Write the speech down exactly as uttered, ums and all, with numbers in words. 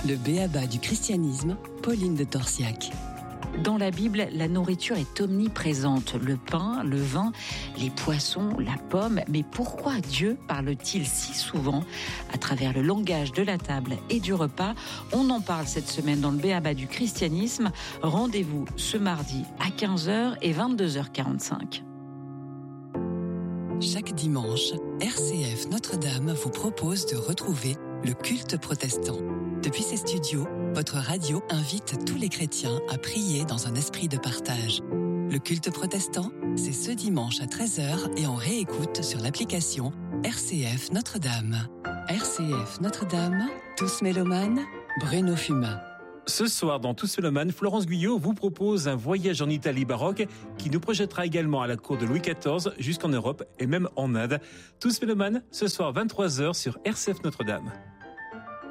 Le b.a.-ba du christianisme, Pauline de Torsiac. Dans la Bible, la nourriture est omniprésente. Le pain, le vin, les poissons, la pomme. Mais pourquoi Dieu parle-t-il si souvent à travers le langage de la table et du repas? On en parle cette semaine dans le b.a.-ba du christianisme. Rendez-vous ce mardi à quinze heures et vingt-deux heures quarante-cinq. Chaque dimanche, R C F Notre-Dame vous propose de retrouver le culte protestant. Depuis ses studios, votre radio invite tous les chrétiens à prier dans un esprit de partage. Le culte protestant, c'est ce dimanche à treize heures et en réécoute sur l'application R C F Notre-Dame. R C F Notre-Dame, tous mélomanes, Bruno Fumin. Ce soir, dans Tous mélomanes, Florence Guyot vous propose un voyage en Italie baroque qui nous projettera également à la cour de Louis quatorze jusqu'en Europe et même en Inde. Tous mélomanes, ce soir vingt-trois heures sur R C F Notre-Dame.